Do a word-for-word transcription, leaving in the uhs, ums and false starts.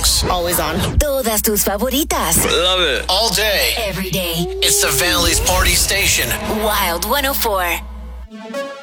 songs. Always on. Todas tus favoritas. Love it. All day. Every day. It's the Valley's party station. Wild one oh four.